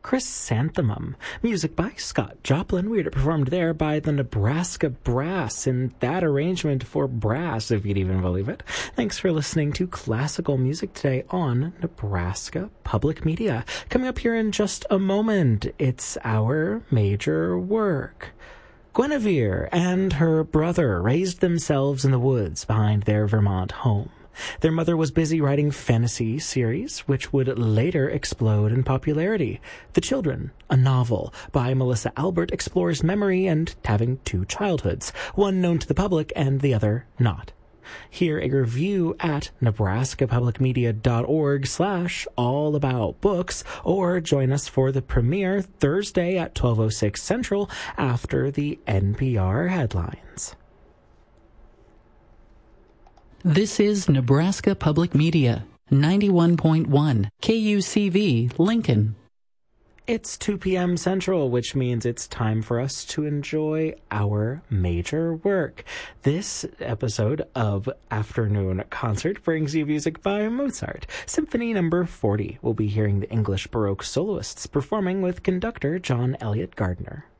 Chrysanthemum. Music by Scott Joplin. We heard it performed there by the Nebraska Brass, in that arrangement for brass, if you'd even believe it. Thanks for listening to classical music today on Nebraska Public Media. Coming up here in just a moment, it's our major work. Guinevere and her brother raised themselves in the woods behind their Vermont home. Their mother was busy writing fantasy series, which would later explode in popularity. The Children, a novel by Melissa Albert, explores memory and having two childhoods, one known to the public and the other not. Hear a review at nebraskapublicmedia.org/allaboutbooks, or join us for the premiere Thursday at 12:06 Central after the NPR headlines. This is Nebraska Public Media, 91.1 KUCV, Lincoln. It's 2 p.m. Central, which means it's time for us to enjoy our major work. This episode of Afternoon Concert brings you music by Mozart. Symphony No. 40. We'll be hearing the English Baroque soloists performing with conductor John Elliott Gardner.